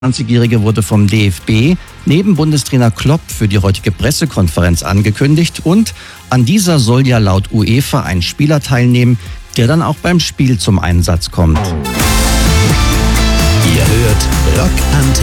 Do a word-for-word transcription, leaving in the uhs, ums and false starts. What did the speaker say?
zwanzigjährige wurde vom D F B neben Bundestrainer Klopp für die heutige Pressekonferenz angekündigt und an dieser soll ja laut UEFA ein Spieler teilnehmen, der dann auch beim Spiel zum Einsatz kommt. Ihr hört Rock Antenne.